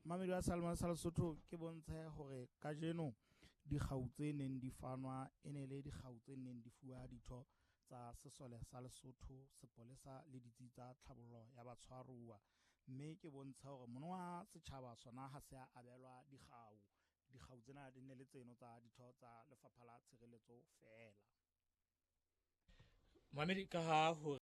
Mamedi wa Salman sa Lesotho ke bontshe hore ka jeno dikgau tse neng di fanwa e ne le dikgau tse neng di fuwa ditho tsa sesole sa Lesotho, sepolesa le ditsi tsa tlhabollo ya batshwaruwa. Mme ke bontsha hore monongwa setjhaba sona ha se a abelwa dikgau tsena di ne le tseno tsa ditho tsa lefapha la tshireletso fela. Mamedi ka ha